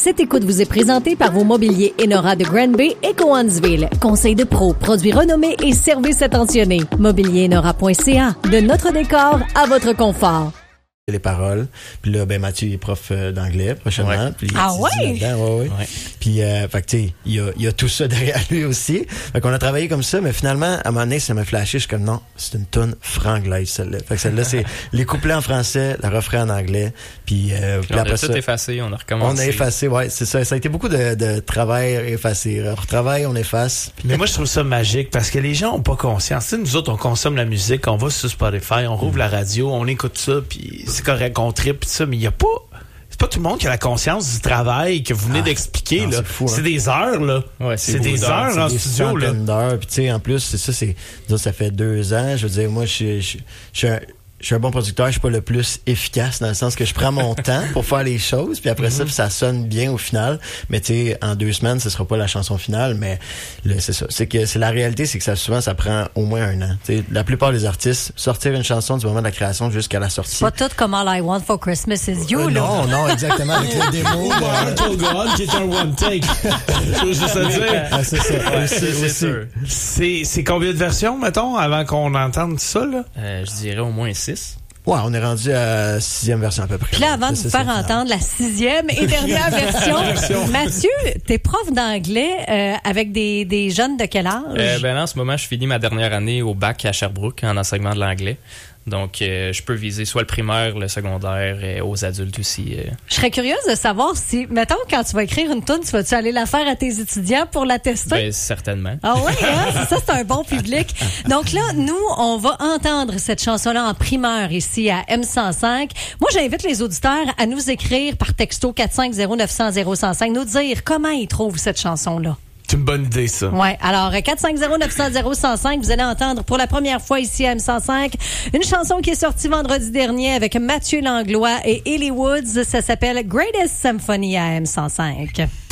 Cette écoute vous est présentée par vos mobiliers Enora de Granby et Cowansville. Conseil de pro, produits renommés et services attentionnés. Mobilierinora.ca. De notre décor à votre confort. Les paroles. Puis là, ben Mathieu il est prof d'anglais prochainement. Ouais. Puis Ah ouais? Ouais. Puis, fait que tu sais, il y a tout ça derrière lui aussi. Fait qu'on a travaillé comme ça, mais finalement, à un moment donné, ça m'a flashé. Je suis comme, non, c'est une toune franglaise, celle-là. Fait que celle-là, c'est les couplets en français, le refrain en anglais. Puis on a après tout ça, effacé, on a recommencé. on a effacé, ouais, c'est ça. Ça a été beaucoup de travail effacé. On retravaille, on efface. Mais moi, je trouve ça magique parce que les gens ont pas conscience. Tu sais, nous autres, on consomme la musique, on va sur Spotify, on rouvre la radio, on écoute ça, puis c'est correct, on tripe, pis ça, mais il y a pas... C'est pas tout le monde qui a la conscience du travail que vous venez d'expliquer, non, là. c'est fou, hein. C'est des heures, là. Ouais, c'est des heures en studio, là. D'heures. Puis tu sais, en plus, c'est ça, ça fait 2 ans. Je veux dire, moi, je suis un bon producteur, je suis pas le plus efficace dans le sens que je prends mon temps pour faire les choses, puis après ça sonne bien au final. Mais tu sais, en 2 semaines, ce sera pas la chanson finale, mais là, c'est ça. C'est la réalité, c'est que ça prend au moins 1 an. Tu sais, la plupart des artistes, sortir une chanson du moment de la création jusqu'à la sortie. Pas tout comme All I Want for Christmas is You, là. Non, exactement, avec les démos. Uncle God, qui est un one take. Je veux juste te dire. Ah, c'est ça. Ouais, Aussi. c'est sûr. C'est combien de versions, mettons, avant qu'on entende ça, là? Je dirais au moins 6. Ouais, on est rendu à 6e version à peu près. Puis là, avant de vous faire entendre la 6e et dernière version, Mathieu, t'es prof d'anglais avec des jeunes de quel âge? Ben là, en ce moment, je finis ma dernière année au bac à Sherbrooke en enseignement de l'anglais. Donc, je peux viser soit le primaire, le secondaire, et aux adultes aussi. Je serais curieuse de savoir si, mettons, quand tu vas écrire une toune, tu vas-tu aller la faire à tes étudiants pour la tester? Ben, certainement. Ah oui, hein? C'est un bon public. Donc là, nous, on va entendre cette chanson-là en primeur ici à M105. Moi, j'invite les auditeurs à nous écrire par texto 450-900-0105, nous dire comment ils trouvent cette chanson-là. C'est une bonne idée, ça. Ouais. Alors, 450-900-0105, vous allez entendre pour la première fois ici à M105 une chanson qui est sortie vendredi dernier avec Mathieu Langlois et Ellie Woods. Ça s'appelle Greatest Symphony à M105.